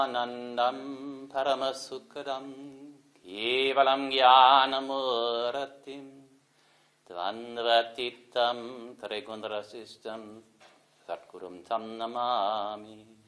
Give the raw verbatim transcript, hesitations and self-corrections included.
Anandam Paramasukadam Kevalam Jnanamuratim Dvandvatittam Trigundrasistam Satgurum Tam Namami.